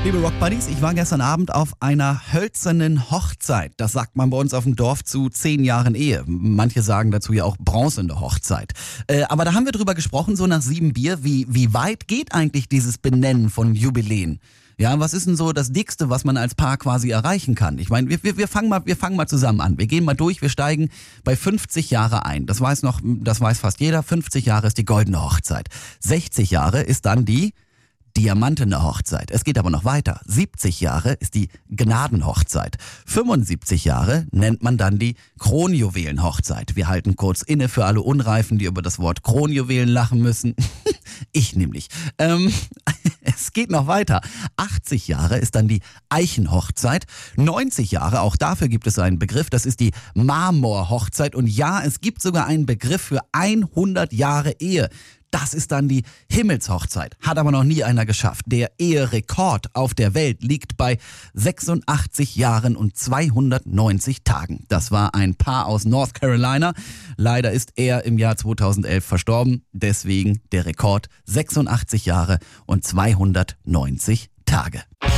Liebe Rock Buddies, ich war gestern Abend auf einer hölzernen Hochzeit. Das sagt man bei uns auf dem Dorf zu 10 Jahren Ehe. Manche sagen dazu ja auch bronzene Hochzeit. Aber da haben wir drüber gesprochen, so nach 7 Bier, wie weit geht eigentlich dieses Benennen von Jubiläen? Ja, was ist denn so das Dickste, was man als Paar quasi erreichen kann? Ich meine, wir fangen mal zusammen an. Wir gehen mal durch, wir steigen bei 50 Jahre ein. Das weiß fast jeder. 50 Jahre ist die goldene Hochzeit. 60 Jahre ist dann die diamantene Hochzeit. Es geht aber noch weiter. 70 Jahre ist die Gnadenhochzeit. 75 Jahre nennt man dann die Kronjuwelenhochzeit. Wir halten kurz inne für alle Unreifen, die über das Wort Kronjuwelen lachen müssen. Ich nämlich. Es geht noch weiter. 80 Jahre ist dann die Eichenhochzeit. 90 Jahre, auch dafür gibt es einen Begriff, das ist die Marmorhochzeit. Und ja, es gibt sogar einen Begriff für 100 Jahre Ehe. Das ist dann die Himmelshochzeit. Hat aber noch nie einer geschafft. Der Eherekord auf der Welt liegt bei 86 Jahren und 290 Tagen. Das war ein Paar aus North Carolina. Leider ist er im Jahr 2011 verstorben. Deswegen der Rekord 86 Jahre und 290 Tage.